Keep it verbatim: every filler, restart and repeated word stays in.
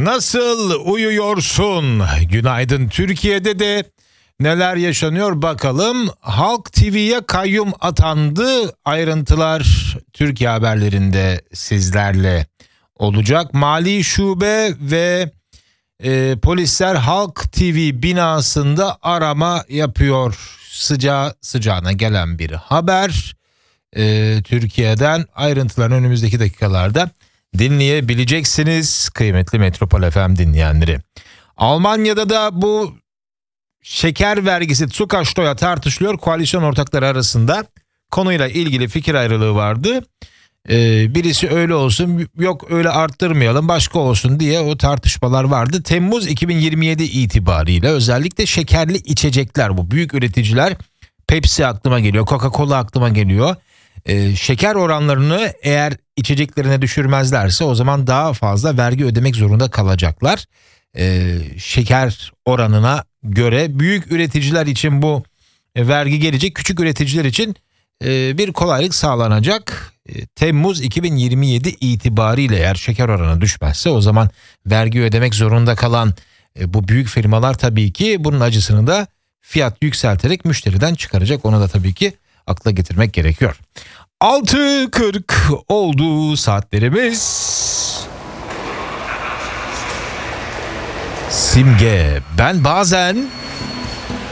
Nasıl uyuyorsun? Günaydın. Türkiye'de de neler yaşanıyor bakalım. Halk T V'ye kayyum atandı. Ayrıntılar Türkiye haberlerinde sizlerle olacak. Mali Şube ve e, polisler Halk T V binasında arama yapıyor. Sıcağı sıcağına gelen bir haber. E, Türkiye'den ayrıntılarını önümüzdeki dakikalarda dinleyebileceksiniz kıymetli Metropol F M dinleyenleri. Almanya'da da bu şeker vergisi Zuckersteuer tartışılıyor. Koalisyon ortakları arasında konuyla ilgili fikir ayrılığı vardı. Ee, birisi öyle olsun, yok öyle arttırmayalım, başka olsun diye o tartışmalar vardı. Temmuz iki bin yirmi yedi itibariyle özellikle şekerli içecekler, bu büyük üreticiler, Pepsi aklıma geliyor, Coca-Cola aklıma geliyor. Ee, şeker oranlarını eğer içeceklerine düşürmezlerse o zaman daha fazla vergi ödemek zorunda kalacaklar. Ee, şeker oranına göre büyük üreticiler için bu e, vergi gelecek, küçük üreticiler için e, bir kolaylık sağlanacak. E, Temmuz iki bin yirmi yedi itibariyle eğer şeker oranı düşmezse o zaman vergi ödemek zorunda kalan e, bu büyük firmalar tabii ki bunun acısını da fiyat yükselterek müşteriden çıkaracak. Onu da tabii ki akla getirmek gerekiyor. altı kırk oldu saatlerimiz. Simge, ben bazen